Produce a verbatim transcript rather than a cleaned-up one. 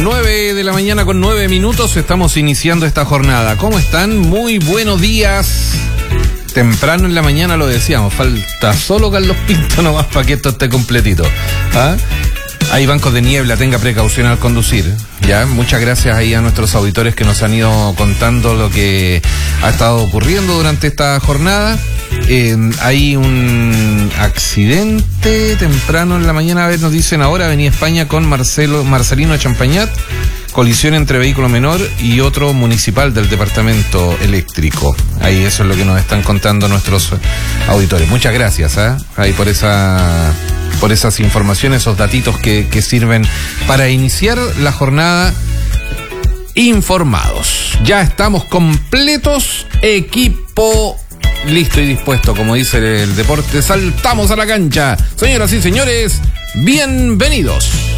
nueve de la mañana con nueve minutos, estamos iniciando esta jornada. ¿Cómo están? Muy buenos días. Temprano en la mañana lo decíamos, falta solo Carlos Pinto nomás para que esto esté completito. ¿Ah? Hay bancos de niebla, tenga precaución al conducir. Ya, muchas gracias ahí a nuestros auditores que nos han ido contando lo que ha estado ocurriendo durante esta jornada. Eh, hay un accidente temprano en la mañana, a ver, nos dicen ahora, Avenida España con Marcelo, Marcelino Champañat, colisión entre vehículo menor y otro municipal del departamento eléctrico. Ahí eso es lo que nos están contando nuestros auditores. Muchas gracias, ¿eh? Ahí por esa... por esas informaciones, esos datitos que, que sirven para iniciar la jornada informados. Ya estamos completos, equipo listo y dispuesto, como dice el deporte. Saltamos a la cancha. Señoras y señores, bienvenidos.